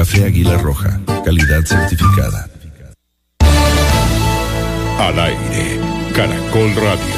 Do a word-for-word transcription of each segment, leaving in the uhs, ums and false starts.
Café Águila Roja, calidad certificada. Al aire, Caracol Radio.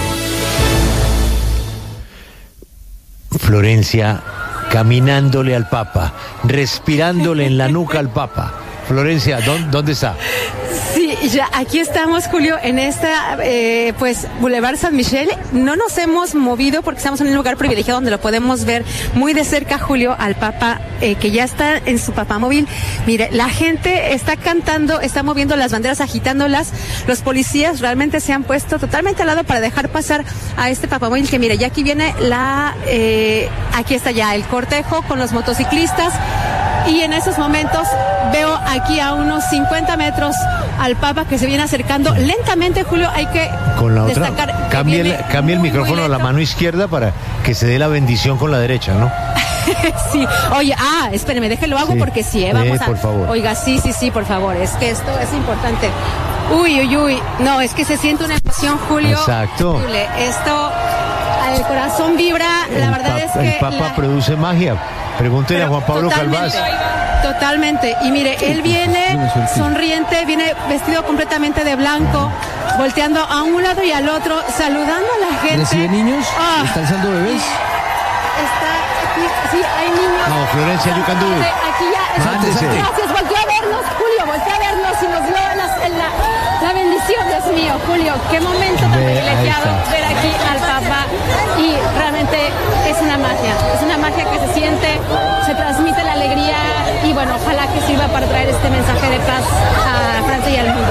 Florencia caminándole al Papa, respirándole en la nuca al Papa. Florencia, ¿dónde, dónde está? Sí, ya aquí estamos, Julio, en esta, eh, pues, Boulevard San Michel. No nos hemos movido porque estamos en un lugar privilegiado donde lo podemos ver muy de cerca, Julio, al Papa, eh, que ya está en su papamóvil. Mire, la gente está cantando, está moviendo las banderas, agitándolas. Los policías realmente se han puesto totalmente al lado para dejar pasar a este papamóvil que, mire, ya aquí viene la, eh, aquí está ya el cortejo con los motociclistas. Y en esos momentos veo aquí a unos cincuenta metros al Papa que se viene acercando lentamente, Julio. Hay que con la otra, destacar cambie el, cambie el muy, micrófono muy a la mano izquierda para que se dé la bendición con la derecha, ¿no? Sí, oye, ah, espéreme, déjelo hago sí. porque sí, eh, vamos eh, a... por favor. Oiga, sí, sí, sí, por favor, es que esto es importante. Uy, uy, uy, no, es que se siente una emoción, Julio. Exacto. Increíble. Esto, el corazón vibra, la el verdad pap, es que... El Papa la... produce magia. Pregúntele a Juan Pablo totalmente, Calvás. Totalmente. Y mire, él viene sonriente, viene vestido completamente de blanco, volteando a un lado y al otro, saludando a la gente. ¿Recibe niños? Oh, ¿Está alzando bebés? Está aquí, sí, hay niños. No, Florencia, you can do it. Aquí ya. Mándese. Gracias, voltea a vernos, Julio, voltea a vernos y nos dio la, la, la bendición, Dios mío, Julio. Qué momento tan Ve, privilegiado ver aquí al Papa. Y realmente es una magia, es una magia que se siente, se transmite la alegría y bueno, ojalá que sirva para traer este mensaje de paz a Francia y al mundo.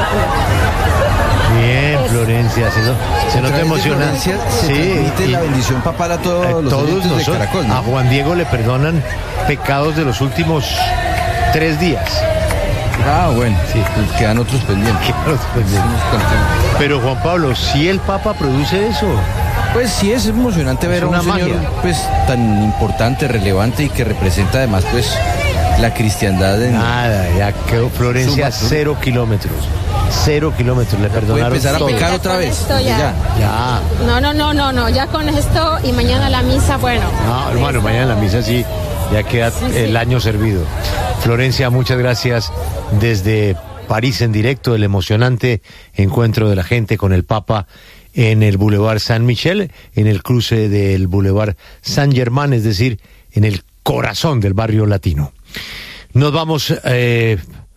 Bien, Es... Florencia, se, no, se nota emocionante. Se sí, transmite y, la bendición papal a todos eh, los todos oyentes de nosotros. Caracol, ¿no? A Juan Diego le perdonan pecados de los últimos tres días. Ah, bueno, Sí. pues quedan otros pendientes. Quedan otros pendientes. Pero Juan Pablo, si el Papa produce eso. Pues sí, es emocionante ver a un señor magia. pues tan importante, relevante y que representa además pues la cristiandad en... Nada, ya quedó Florencia Suma, cero kilómetros. Cero kilómetros, le Puede perdonaron empezar a todo. pecar Ya otra con vez. esto desde ya. ya. Ya. No, no, no, no, no, ya con esto y mañana la misa, bueno. No, hermano, mañana en la misa sí, ya queda Sí, sí. el año servido. Florencia, muchas gracias desde París en directo, el emocionante encuentro de la gente con el Papa en el Boulevard Saint Michel, en el cruce del Boulevard Saint Germain, es decir, en el corazón del barrio latino. Nos vamos... Eh...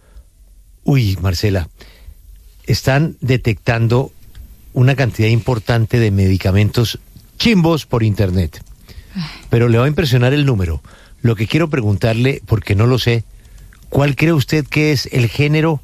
Uy, Marcela, están detectando una cantidad importante de medicamentos chimbos por internet. Pero le va a impresionar el número. Lo que quiero preguntarle, porque no lo sé, ¿cuál cree usted que es el género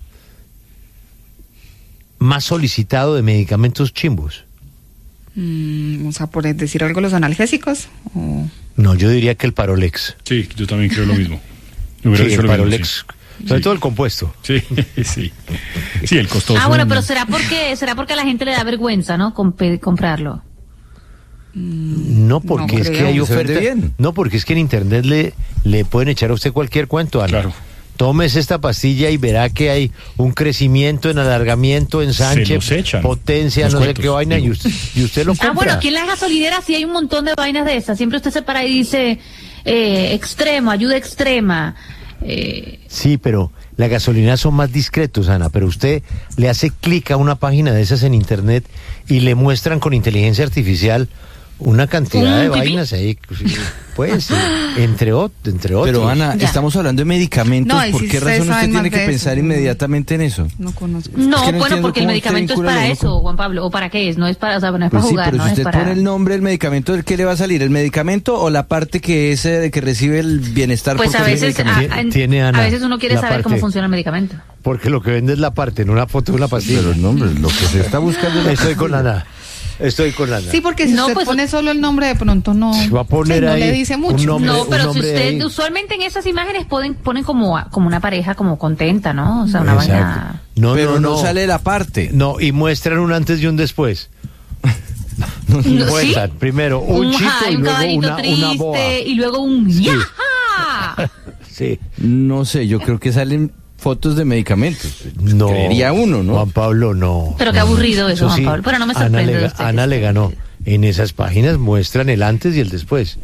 más solicitado de medicamentos chimbos? Mm, o sea, por decir algo, los analgésicos. O... No, yo diría que el Parolex. Sí, yo también creo lo mismo. Yo hubiera Sí, dicho el lo mismo, Parolex. sí. Sobre Sí. todo el compuesto. Sí, sí. Sí, el costoso. Ah, bueno, pero será porque será porque a la gente le da vergüenza, ¿no? Comp- comprarlo. No, porque No es que creo. hay Se vende oferta. bien. No, porque es que en internet le, le pueden echar a usted cualquier cuento, Ana. Claro. Tómese esta pastilla y verá que hay un crecimiento en alargamiento, ensanche, los echan, potencia, los no sé cuentos, qué vaina, y digo. usted, y usted lo compra. Ah, bueno, aquí en las gasolineras sí hay un montón de vainas de esas. Siempre usted se para y dice eh, extremo, ayuda extrema. Eh, Sí, pero las gasolineras son más discretos, Ana, pero usted le hace clic a una página de esas en internet y le muestran con inteligencia artificial una cantidad de ¿Un pipí? vainas ahí, pues, entre, ot- entre otros. Pero Ana, Ya. estamos hablando de medicamentos, No, y ¿por si qué ustedes razón usted saben tiene más que de pensar eso. inmediatamente en eso? No conozco. no, Es que no bueno, entiendo porque el cómo usted medicamento es vincula para lo eso, loco. Juan Pablo. ¿O para qué es? No es para, o sea, no es Pues para sí, jugar, pero no si es usted para... pone el nombre del medicamento, ¿de qué le va a salir? ¿El medicamento o la parte que es eh, de que recibe el bienestar? Pues por a consumir veces, a, medicamento? a- en- Tiene, Ana, a veces uno quiere la saber cómo parte- funciona el medicamento. Porque lo que vende es la parte, no una foto de una pastilla. Pero el nombre, lo que se está buscando es la Estoy con Ana. Estoy con Ana. Sí, porque si No, usted pues- pone solo el nombre, de pronto no, Va a poner sí, no ahí le dice un mucho. nombre. No, pero si nombre usted, ahí. usualmente en esas imágenes ponen, ponen como, a- como una pareja como contenta, ¿no? O sea, una Exacto. vaina... No, Pero no, no, no. sale la parte. No, y muestran un antes y un después. No, ¿sí? Muestran primero un, Un chito ja, y un luego caballito una, triste, una boa. y luego un ¡yaja! Sí. No sé, yo creo que salen fotos de medicamentos. No. Creería uno, ¿no? Juan Pablo, no. Pero qué aburrido eso, Juan sí, Pablo. Pero no me Ana sorprende le, de ga- usted. Ana le ganó. En esas páginas muestran el antes y el después.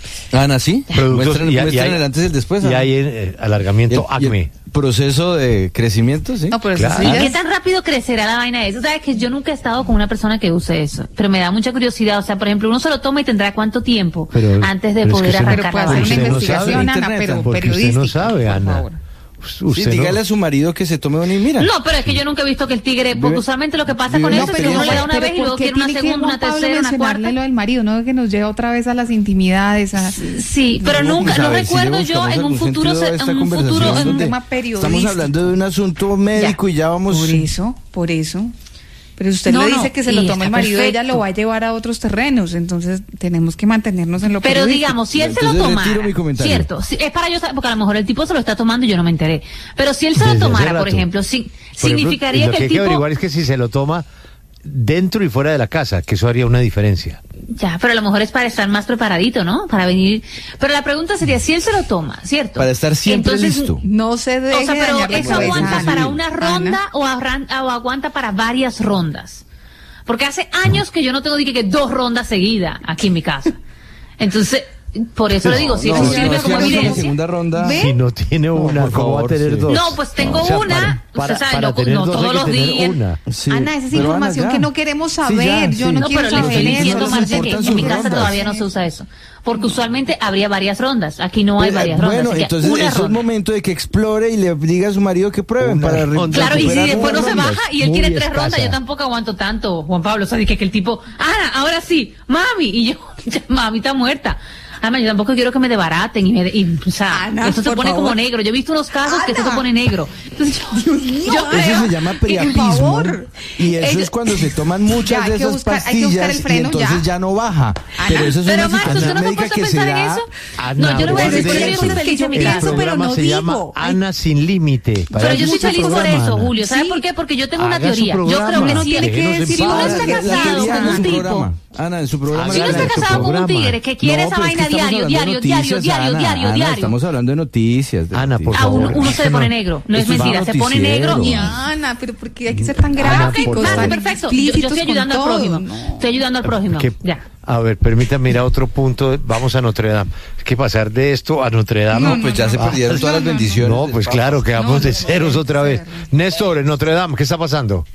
Ana, ¿sí? Productos, Muestran, y, y muestran hay, el antes y el después. y Ana. hay eh, alargamiento Y el- y el acme. proceso de crecimiento, ¿sí? No, pero Claro. eso sí ¿Y ya qué es- tan rápido crecerá la vaina esa? ¿Sabes que yo nunca he estado con una persona que use eso? Pero me da mucha curiosidad. O sea, por ejemplo, uno se lo toma y tendrá cuánto tiempo Pero- antes de pero es que poder usted no- arrancar puede la hacer una Usted vaina. no sabe, investigación, Ana, Internet, pero Porque usted periodística. no sabe, por Ana. favor. Usted Sí, no- dígale a su marido que se tome una y mira. No, pero es que yo nunca he visto que el tigre, porque Vive- usualmente lo que pasa vive con una eso es que experiencia. uno le da una pero vez y luego ¿por qué quiere una tiene que segunda, una Juan Pablo tercera, una mencionarle cuarta. lo del marido, no que nos lleva otra vez a las intimidades, a... Sí, pero No, nunca, pues, a no ver, si le recuerdo yo buscamos en un algún futuro, sentido a se- esta en un conversación futuro, en es un donde tema estamos periodístico. hablando de un asunto médico y ya vamos... Por eso, por eso. Pero si usted No, le no, dice que se y lo está tome el marido, ella perfecto. lo va a llevar a otros terrenos, entonces tenemos que mantenernos en lo Pero periodístico. digamos, si él se lo Entonces, tomara, retiro mi comentario. cierto, si- es para yo saber, porque a lo mejor el tipo se lo está tomando y yo no me enteré. Pero si él se lo Desde hace tomara, por rato. ejemplo, si- Por ejemplo, significaría lo que que el hay que tipo... averiguar es que si se lo toma dentro y fuera de la casa, que eso haría una diferencia. Ya, pero a lo mejor es para estar más preparadito, ¿no? Para venir... Pero la pregunta sería, si él se lo toma, ¿cierto? Para estar siempre Entonces, listo. No se deje O sea, pero dañar la ¿eso cabeza, aguanta Ana. para una ronda Ana. o, arran- o aguanta para varias rondas? Porque hace años que yo no tengo dije, que dos rondas seguidas aquí en mi casa. Entonces, por eso le digo, si no, eso no, sirve no, como si vamos a la evidencia... segunda ronda... ¿Ve? Si no tiene una, por ¿cómo va a favor, tener sí. dos? No, pues tengo O sea, una, para, usted sabe, para no- tener no dos todos hay los que tener días. una. Sí, Ana, esa es pero información Ana, ya. que no queremos Sí, saber. ya, Yo sí. no, No, quiero pero le estoy saber eso, diciendo, no eso. les Marcia, que importan en mi sus casa rondas. todavía no se usa eso. Porque usualmente habría varias rondas. Aquí no hay Pero, varias rondas. Bueno, así que entonces una eso es ronda. momento de que explore y le diga a su marido que prueben Una para re- ronda. Claro, y si recuperar después no unas se rondas. baja y él Muy quiere tres escasa. rondas, yo tampoco aguanto tanto, Juan Pablo. O sea, dije que el tipo, Ana, ahora sí, mami. Y yo, ya, mami está muerta. Además, yo tampoco quiero que me desbaraten y me... Y, o sea, Ana, eso se por pone favor. como negro. Yo he visto unos casos que eso se Ana. pone negro. Entonces, yo, yo Eso creo- se llama por priapismo. favor. Y eso Ellos- es cuando se toman muchas Ya, hay de que esas buscar- hay que buscar pastillas el freno, y entonces ya. ya. no baja. Pero eso es Pero una Max, ¿usted situación no se ha médica puesto a que se pensar en da. eso? Ana, No, yo le voy a decir, guarde yo soy eso. muy feliz en mi El casa. pero programa no se llama digo. Ana sin límite. Para Pero yo eso soy es su feliz por programa, eso, Ana. Julio. ¿Sabe Sí. por qué? Porque yo tengo una Haga su teoría. Yo programa. creo que No si, tiene que Déjenos en decir si uno paz. está La- la casado teoría con en un su tipo... programa. Ana, en su programa. Si uno Hágala está en su casado con un programa. tigre que quiere No, esa pero es que vaina estamos diario, hablando de diario, diario, noticias, diario, Ana. diario, Ana, diario. Estamos hablando de noticias. de Ana, por noticias. A uno, favor. uno se le pone No. negro. No es Eso es mentira, se pone noticiero. negro. Y Ana, pero ¿por qué hay que ser tan Ana, gráficos, por Marta, favor. tan perfecto. Yo, yo explícitos estoy ayudando con al prójimo. todo? No. Estoy ayudando al prójimo. Que- Ya. A ver, permítame ir a otro punto. Vamos a Notre Dame. Es que pasar de esto a Notre Dame. No, Pues ya se Ah, perdieron todas las bendiciones. No, del pues Papa. claro, quedamos No, de no ceros puede otra vez. ser. Néstor, en Notre Dame, ¿qué está pasando?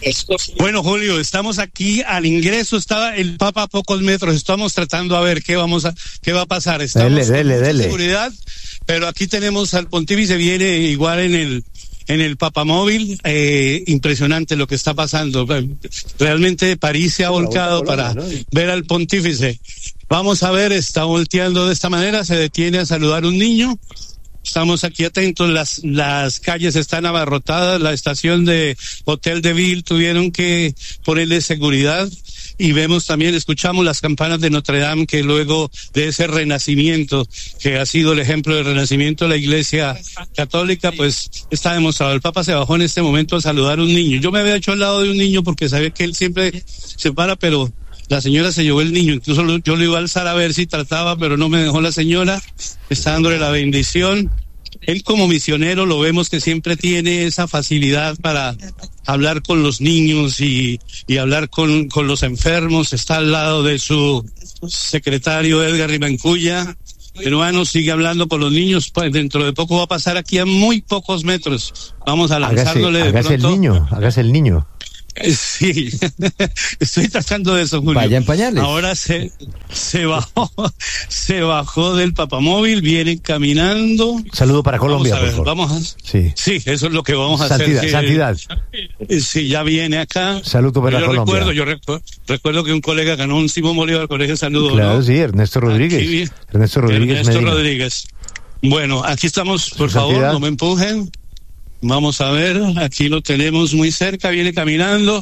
Bueno, Julio, estamos aquí al ingreso, estaba el Papa a pocos metros, estamos tratando a ver qué vamos a, qué va a pasar. Estamos Dele, dele, con mucha dele. seguridad, pero aquí tenemos al pontífice, viene igual en el en el papamóvil, eh, impresionante lo que está pasando. Realmente París se ha volcado para ver al pontífice. Vamos a ver, está volteando de esta manera, se detiene a saludar a un niño. Estamos aquí atentos, las las calles están abarrotadas, la estación de Hotel de Ville tuvieron que ponerle seguridad y vemos también, escuchamos las campanas de Notre Dame que luego de ese renacimiento, que ha sido el ejemplo del renacimiento de la Iglesia Católica, pues está demostrado. El Papa se bajó en este momento a saludar a un niño. Yo me había hecho al lado de un niño porque sabía que él siempre se para, pero la señora se llevó el niño, incluso lo, yo lo iba a alzar a ver si trataba, pero no me dejó la señora, está dándole la bendición. Él como misionero lo vemos que siempre tiene esa facilidad para hablar con los niños y, y hablar con, con los enfermos, está al lado de su secretario Edgar Rimancuya. Peruano sigue hablando con los niños, pues dentro de poco va a pasar aquí a muy pocos metros. Vamos a Hágase, lanzándole de hágase el pronto. niño, hágase el niño. Eh, Sí, estoy tratando de eso, Julio. Vaya en pañales. Ahora se, se bajó, se bajó del papamóvil, viene caminando. Saludo para Colombia, Vamos a ver, por favor. vamos a, Sí. sí, eso es lo que vamos a Santidad, hacer. que- santidad. eh, Sí, ya viene acá. Saludo para yo Colombia. recuerdo, yo recu- recuerdo que un colega ganó un Simón Bolívar Colegio Saludo, Claro, ¿no? sí, Ernesto Rodríguez. Aquí vi- Ernesto Rodríguez Ernesto Medina. Rodríguez. Bueno, aquí estamos, por favor, santidad. no me empujen. Vamos a ver, aquí lo tenemos muy cerca, viene caminando.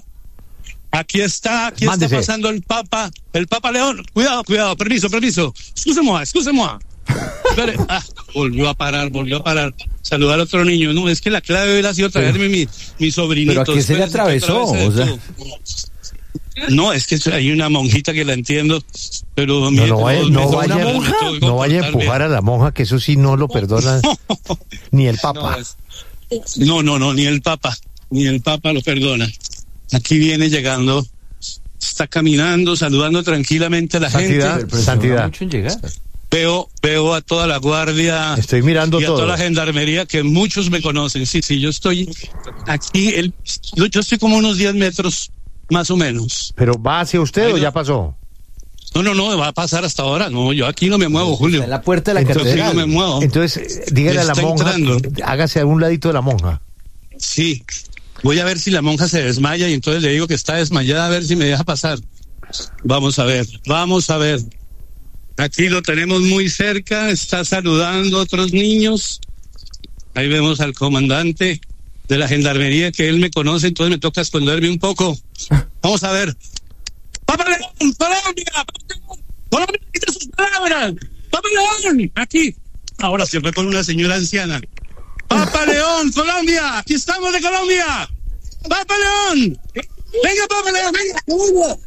Aquí está, aquí Mándese. está pasando el Papa, el Papa León. Cuidado, cuidado, permiso, permiso. Excuse-moi, excuse-moi. Espere. Ah, volvió a parar, volvió a parar. Saludar a otro niño. No, es que la clave de él ha sido traerme mi, mi sobrinito. Pero ¿a qué se le Espérese que atravesó? otra vez O sea- tú. No, es que hay una monjita que la entiendo, pero... No, mire, no vaya, me- no me- vaya, una monja, tuve que no vaya a contarme. empujar a la monja, que eso sí no lo perdona ni el Papa. No, no, no, ni el Papa, ni el Papa lo perdona. Aquí viene llegando, está caminando, saludando tranquilamente a la Santidad, gente. Pero se demora santidad. mucho en llegar. Veo, veo a toda la guardia. Estoy mirando y a todo. toda la gendarmería, que muchos me conocen. Sí, sí, yo estoy aquí, el, yo, yo estoy como unos diez metros, más o menos. ¿Pero va hacia usted Ahí o no. ya pasó? No, no, no, va a pasar hasta ahora. No, yo aquí no me muevo, Julio. En la puerta de la Entonces, Yo sí catedral. no me muevo. Entonces, eh, dígale a la Está monja, entrando. que hágase a un ladito de la monja. Sí, voy a ver si la monja se desmaya y entonces le digo que está desmayada, a ver si me deja pasar. Vamos a ver, vamos a ver. Aquí lo tenemos muy cerca, está saludando a otros niños. Ahí vemos al comandante de la gendarmería, que él me conoce, entonces me toca esconderme un poco. Vamos a ver. ¡Papa León! ¡Colombia! ¡Colombia! ¡Quita sus palabras! ¡Papa León! Aquí. Ahora se fue con una señora anciana. ¡Papa León! ¡Colombia! ¡Aquí estamos de Colombia! ¡Papa León! ¡Venga, Papa León! ¡Venga! ¡Colombia!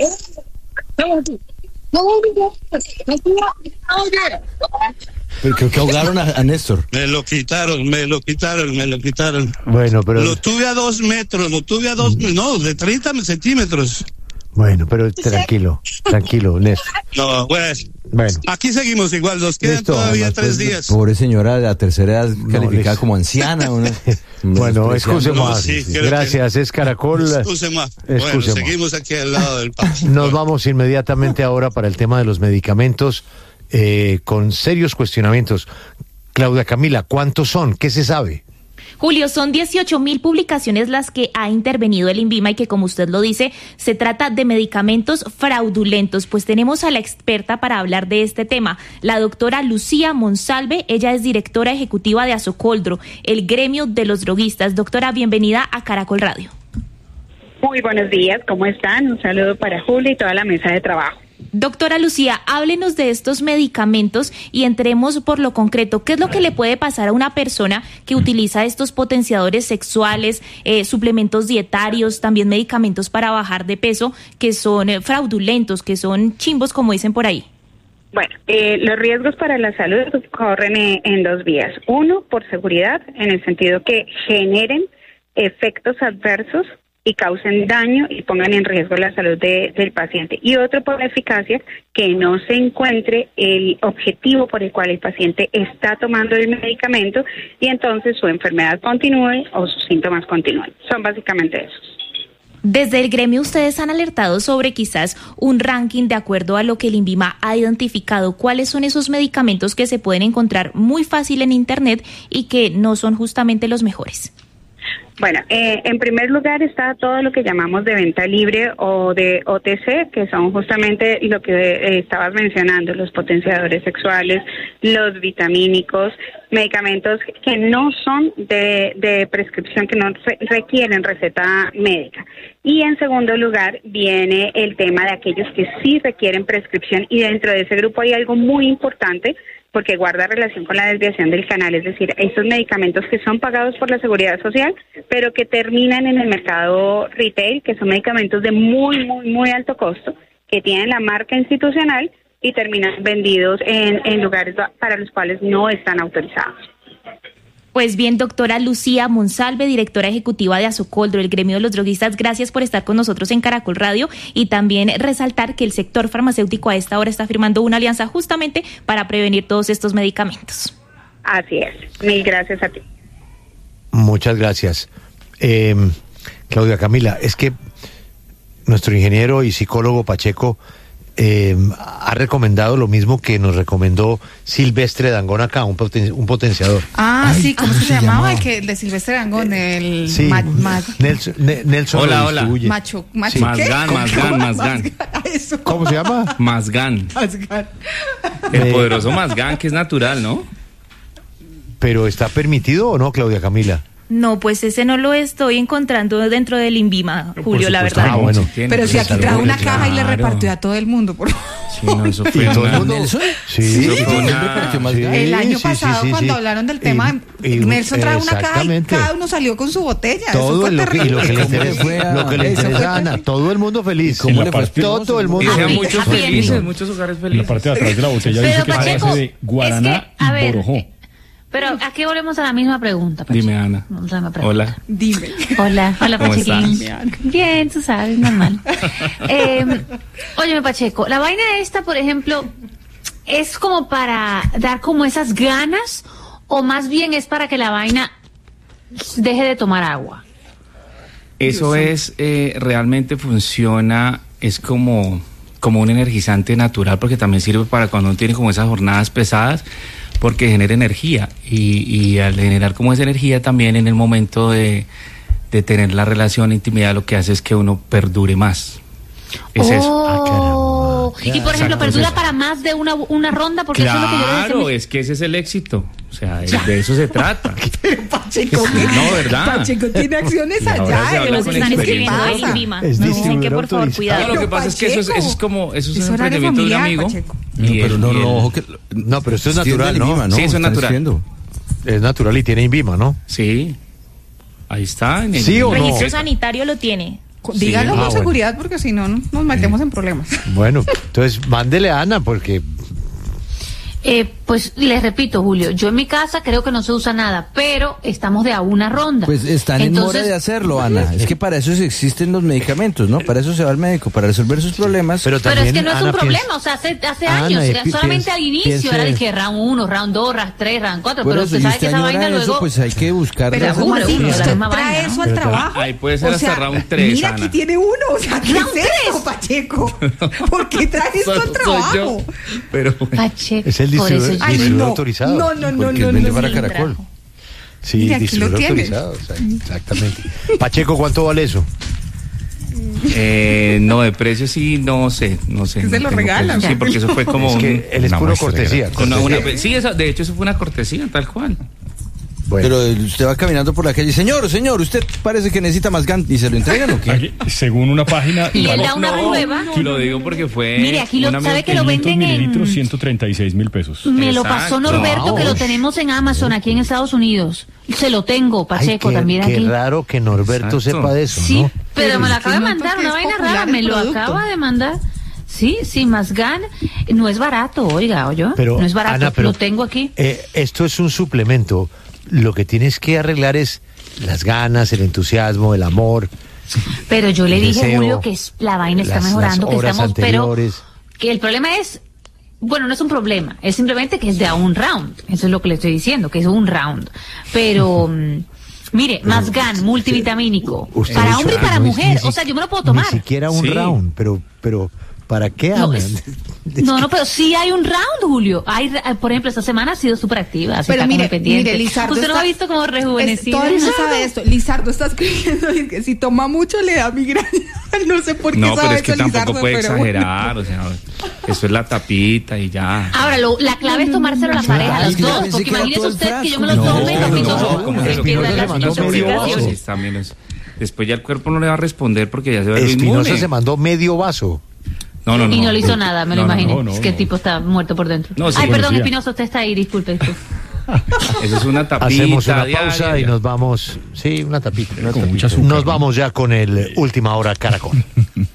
Pero creo que ahogaron a, a Néstor. Me lo quitaron, me lo quitaron, me lo quitaron. Bueno, pero... Lo tuve a dos metros, lo tuve a dos, no, de treinta centímetros. Bueno, pero tranquilo, tranquilo, Néstor. No, pues, Bueno, aquí seguimos igual, nos quedan Listo, todavía además, tres pues, días. Pobre señora de la tercera edad calificada les- como anciana. Una, bueno, excuse No, más. sí, creo Gracias, es Caracol. Excuse más. Bueno, Excuse más. seguimos aquí al lado del Papa. Nos vamos inmediatamente ahora para el tema de los medicamentos eh, con serios cuestionamientos. Claudia Camila, ¿cuántos son? ¿Qué se sabe? Julio, son dieciocho mil publicaciones las que ha intervenido el INVIMA y que, como usted lo dice, se trata de medicamentos fraudulentos. Pues tenemos a la experta para hablar de este tema, la doctora Lucía Monsalve. Ella es directora ejecutiva de Asocoldro, el gremio de los droguistas. Doctora, bienvenida a Caracol Radio. Muy buenos días, ¿cómo están? Un saludo para Julio y toda la mesa de trabajo. Doctora Lucía, háblenos de estos medicamentos y entremos por lo concreto. ¿Qué es lo que le puede pasar a una persona que utiliza estos potenciadores sexuales, eh, suplementos dietarios, también medicamentos para bajar de peso, que son eh, fraudulentos, que son chimbos, como dicen por ahí? Bueno, eh, los riesgos para la salud corren en, en dos vías. Uno, por seguridad, en el sentido que generen efectos adversos y causen daño y pongan en riesgo la salud de, del paciente. Y otro, por la eficacia, que no se encuentre el objetivo por el cual el paciente está tomando el medicamento y entonces su enfermedad continúe o sus síntomas continúen. Son básicamente esos. Desde el gremio ustedes han alertado sobre quizás un ranking de acuerdo a lo que el INVIMA ha identificado. ¿Cuáles son esos medicamentos que se pueden encontrar muy fácil en Internet y que no son justamente los mejores? Bueno, eh, en primer lugar está todo lo que llamamos de venta libre o de O T C, que son justamente lo que eh, estabas mencionando, los potenciadores sexuales, los vitamínicos, medicamentos que no son de, de prescripción, que no re- requieren receta médica. Y en segundo lugar viene el tema de aquellos que sí requieren prescripción, y dentro de ese grupo hay algo muy importante porque guarda relación con la desviación del canal, es decir, estos medicamentos que son pagados por la Seguridad Social, pero que terminan en el mercado retail, que son medicamentos de muy, muy, muy alto costo, que tienen la marca institucional y terminan vendidos en, en lugares para los cuales no están autorizados. Pues bien, doctora Lucía Monsalve, directora ejecutiva de Asocoldro, el gremio de los droguistas, gracias por estar con nosotros en Caracol Radio y también resaltar que el sector farmacéutico a esta hora está firmando una alianza justamente para prevenir todos estos medicamentos. Así es. Mil gracias a ti. Muchas gracias. Eh, Claudia Camila, es que nuestro ingeniero y psicólogo Pacheco eh, ha recomendado lo mismo que nos recomendó Silvestre Dangón acá, un, poten- un potenciador. Ah, Ay, sí, ¿cómo, ¿cómo se, se llamaba? llamaba? El que el de Silvestre Dangond, el Sí, ma- ma- Nelson, Ne- Nelson Hola, lo hola. distribuye. macho, macho, Sí. ¿qué? Mazgán, ¿Cómo? Mazgán, Mazgán. Eso. ¿Cómo se llama? Mazgán. Mazgán. El Eh, poderoso Mazgán, que es natural, ¿no? ¿Pero está permitido o no, Claudia Camila? No, pues ese no lo estoy encontrando dentro del INVIMA, Julio, la supuesto, verdad. Ah, bueno. Pero si aquí trajo una caja y le Claro. repartió a todo el mundo, por favor. Sí, no, eso fue ¿Y todo el una- mundo? ¿Nelson? Sí, Sí, sí, todo el mundo sí. repartió más Sí. gas. El año sí, pasado, sí, sí, cuando sí. hablaron del tema, Y- y- Nelson trajo una caja y exactamente. cada uno salió con su botella. Eso Todo fue lo que, y lo que le ¿Cómo le interesa, fue a- lo que le Eso fue interesa a Ana, terrible. todo el mundo feliz. ¿Cómo le fue? Todo el mundo Y sean feliz. muchos Bien. felices, muchos hogares En la felices. parte de atrás de la botella Pero, dice que Pacheco, parece de guaraná es que, a y ver, borojó. eh, Pero aquí volvemos a la misma pregunta, Pacheco. Dime, Ana. Vamos a la misma pregunta. Hola. Dime. Hola, hola, ¿Cómo Pachequín. estás? Bien, tú sabes, normal. eh, óyeme, Pacheco, la vaina esta, por ejemplo, ¿es como para dar como esas ganas o más bien es para que la vaina deje de tomar agua? Eso es, eh, realmente funciona, es como, como un energizante natural, porque también sirve para cuando uno tiene como esas jornadas pesadas, porque genera energía, y, y al generar como esa energía también en el momento de, de tener la relación, intimidad, lo que hace es que uno perdure más. Es oh. eso. Ah, caramba. Y por ejemplo, ¿perdura para más de una, una ronda? Porque Claro, eso es lo que yo le decía a mi- es que ese es el éxito. O sea, de, de eso se trata. Pero Pacheco, No, ¿verdad? Pacheco tiene acciones Y ahora se allá. habla en con los Están experiencia. escribiendo ¿Qué el pasa? INVIMA. Es Dicen que distribuidor por favor, autorizado. cuidado. No, lo que pasa es que eso es, eso es como, eso es Es un horario emprendimiento de un familiar, amigo. Pacheco. No, Y pero él- no, y él- no, ojo que... No, pero esto es Tiene natural, el ¿no? INVIMA, ¿no? Sí, eso es Están natural. escribiendo. Es natural y tiene INVIMA, ¿no? Sí, ahí está. En el- ¿Sí o no? Registro sanitario lo tiene. Dígalo Ah, con bueno. seguridad porque si no no- nos metemos en problemas. Bueno, entonces mándele a Ana porque Eh, pues les repito, Julio, yo en mi casa creo que no se usa nada, pero estamos de a una ronda. Pues están en Entonces, mora de hacerlo, Ana. Es que para eso existen los medicamentos, ¿no? Para eso se va al médico, para resolver sus problemas. Pero Pero también es que no es Ana un problema, piensa- o sea, hace, hace Ana, años, y era pi- solamente piensa- al inicio piense- era de que round uno, round dos, round tres, round cuatro, Por pero eso, usted y sabe usted que esa añora vaina eso, luego... pues hay que buscar... Pero las ¿cómo seguro, así? uno, la ¿Usted misma trae vaina, eso ¿no? al Pero trabajo? ahí puede ser O hasta sea, round tres, Mira, Ana. aquí tiene uno. O sea, ¿qué ¿Round es esto, Pacheco? ¿Por qué trae esto Soy- al soy trabajo? yo, pero bueno. Pacheco, es el por eso distribuidor, yo- Ay, distribuidor no. autorizado. No, no, no, Porque no, vende no. para no. Caracol. Sí, Mira, aquí lo distribuidor tiene. autorizado. o sea, exactamente. Pacheco, ¿cuánto vale eso? Eh, no, de precio sí, no sé, no sé. Que se no lo tengo regalan. precio. Sí, porque eso fue como Es un- que él es una puro muestra cortesía. una- una- cortesía. sí, eso- de hecho eso fue una cortesía, tal cual. Bueno, Pero usted va caminando por la calle, señor, señor, usted parece que necesita más gan y se lo entregan o qué? Aquí, según una página... Y él vale da una No, prueba. lo digo porque fue... Mire, aquí lo una sabe que lo quinientos venden mililitros, en... ciento treinta y seis mil pesos. Me lo Exacto. pasó Norberto, que lo tenemos en Amazon aquí en Estados Unidos. Se lo tengo, ay, Pacheco, qué, también qué aquí. raro que Norberto Exacto. sepa de eso, Sí, ¿no? pero Pero me lo es que acaba de no, mandar, porque una es vaina popular rara, el me lo producto. acaba de mandar. Sí, sí, Masgan, no es barato, oiga, ¿oyó? Pero, no es barato, Ana, pero, lo tengo aquí. eh, esto es un suplemento. Lo que tienes que arreglar es las ganas, el entusiasmo, el amor. Pero yo le el dije, deseo, Julio, que es- la vaina está las- mejorando, las que horas estamos, pero anteriores. que el problema es, bueno, no es un problema, es simplemente que es de a un round. Eso es lo que le estoy diciendo, que es un round. Pero, mm, mire, Masgan, multivitamínico, Usted para dicho hombre y que para no es mujer, ni o sea, yo me lo puedo Ni tomar. siquiera un Sí. round, pero, pero, ¿para qué, No, Ana? es- No, no, pero sí hay un round, Julio. Hay, eh, por ejemplo, esta semana ha sido súper activa. así Pero está como mire, pendiente. mire, Lizardo Usted no está- ha visto como Es- rejuvenecido. todo el mundo sabe esto. Lizardo está escribiendo y es que si toma mucho le da migraña. No sé por qué No, sabe pero es que eso, tampoco Lizardo, puede pero bueno. exagerar, o sea, eso es la tapita y ya. Ahora, lo- la clave es tomárselo a la pareja, es los que yo dos. pensé Porque que era imagínese todo el usted que yo me lo frasco. tome, No, no, no, no, no, como es se que lo da se las mandó medio intoxicaciones. vaso. Sí, también es- después ya el cuerpo no le va a responder porque ya se va a ver Espinosa inmune. se mandó medio vaso. No, no, no. Y no le hizo nada, me lo No, no, imaginé. no, no, es que el no. tipo está muerto por dentro. No, sí, Ay, perdón, conocía. Espinosa, usted está ahí, disculpe. disculpe. Eso es una tapita. Hacemos una diaria, pausa y ya. nos vamos. Sí, una tapita. una Con tapita. mucha azúcar, Nos ¿no? vamos ya con el Última Hora Caracol.